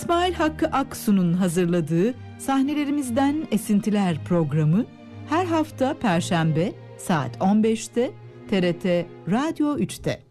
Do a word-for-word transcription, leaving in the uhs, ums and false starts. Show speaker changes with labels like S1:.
S1: İsmail Hakkı Aksu'nun hazırladığı Sahnelerimizden Esintiler programı her hafta Perşembe saat on beşte T R T Radyo üçte.